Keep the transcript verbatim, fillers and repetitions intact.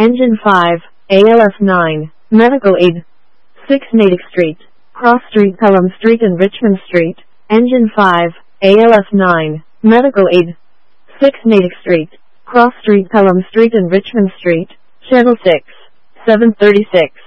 Engine five, A L F nine, Medical Aid. six Natick Street, Cross Street, Pelham Street and Richmond Street. Engine five, A L F nine, Medical Aid. six Natick Street, Cross Street, Pelham Street and Richmond Street. Channel six, seven thirty-six.